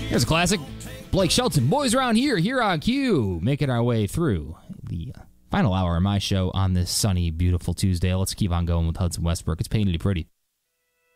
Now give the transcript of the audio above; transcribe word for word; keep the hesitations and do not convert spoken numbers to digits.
Here's a classic. Blake Shelton, Boys Around Here, here on Q. Making our way through the final hour of my show on this sunny, beautiful Tuesday. Let's keep on going with Hudson Westbrook. It's painted pretty.